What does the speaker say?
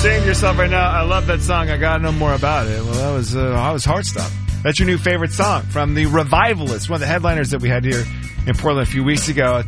saying to yourself right now, I love that song, I gotta know more about it. Well, that was Heart Stop. That's your new favorite song from the Revivalists, one of the headliners that we had here in Portland a few weeks ago.